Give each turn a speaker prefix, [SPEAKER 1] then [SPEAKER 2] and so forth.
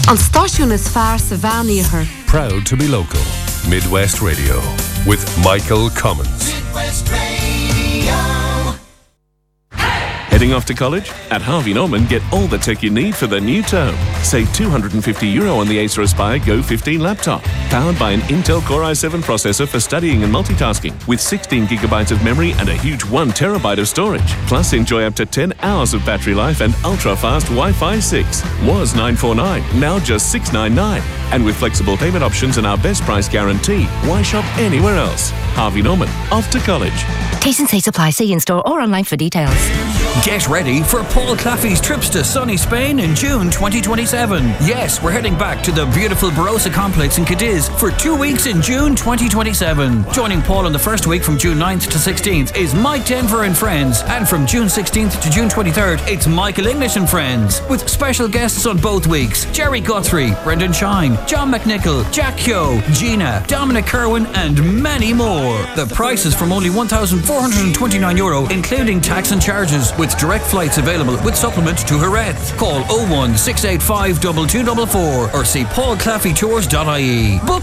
[SPEAKER 1] An stáisiún is fearr sa bheaníochar.
[SPEAKER 2] Proud to be local. Midwest Radio with Michael Cummins.
[SPEAKER 3] Midwest Radio.
[SPEAKER 4] Heading off to college? At Harvey Norman, get all the tech you need for the new term. Save €250 on the Acer Aspire Go 15 laptop. Powered by an Intel Core i7 processor for studying and multitasking, with 16GB of memory and a huge 1TB of storage. Plus, enjoy up to 10 hours of battery life and ultra-fast Wi-Fi 6. Was $949, now just $699. And with flexible payment options and our best price guarantee, why shop anywhere else? Harvey Norman, off to college.
[SPEAKER 5] T&C supply. See in-store or online for details.
[SPEAKER 6] Get ready for Paul Claffey's trips to sunny Spain in June 2027. Yes, we're heading back to the beautiful Barossa complex in Cadiz for 2 weeks in June 2027. Joining Paul on the first week from June 9th to 16th is Mike Denver and Friends. And from June 16th to June 23rd, it's Michael English and Friends. With special guests on both weeks. Jerry Guthrie, Brendan Shine, John McNichol, Jack Kyo, Gina, Dominic Kerwin and many more. The price is from only €1,429, including tax and charges, with direct flights available with supplement to Jerez. Call 01 685 2244 or see paulclaffeytours.ie. Book